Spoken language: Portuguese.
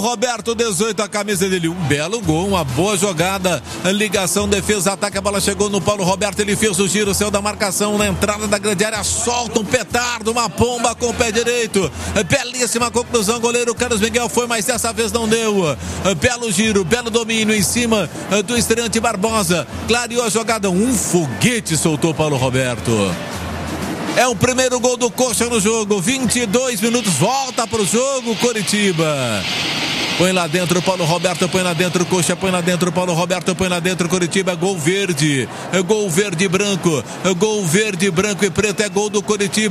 Roberto, 18, a camisa dele, um belo gol, uma boa jogada, ligação, defesa, ataque, a bola chegou no Paulo Roberto, ele fez o giro, saiu da marcação, na entrada da grande área, solta um petardo, uma pomba com o pé direito, belíssima conclusão, goleiro Carlos Miguel foi, mas dessa vez não deu, belo giro, belo domínio em cima do estreante Barbosa, clareou a jogada, um foguete soltou Paulo Roberto. É o primeiro gol do Coxa no jogo, 22 minutos, volta pro jogo, Coritiba. Põe lá dentro, Paulo Roberto, põe lá dentro, Coxa, põe lá dentro, Paulo Roberto, põe lá dentro, Coritiba, gol verde e branco, gol verde, branco e preto, é gol do Coritiba.